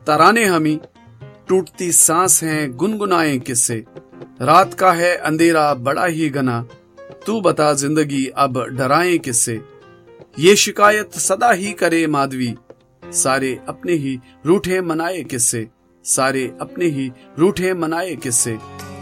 तराने हमी, टूटती सांस हैं गुनगुनाए किससे। रात का है अंधेरा बड़ा ही घना, तू बता जिंदगी अब डराए किससे। ये शिकायत सदा ही करे माधवी, सारे अपने ही रूठे मनाए किससे। सारे अपने ही रूठे मनाए किससे।